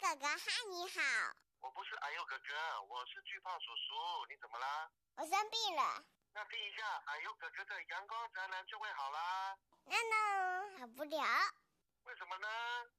哥哥，嗨，你好。 我不是哎呦哥哥，我是巨胖叔叔，你怎么啦？ 我生病了。 那听一下哎呦哥哥的阳光宅男就会好啦。 那好不了。 为什么呢？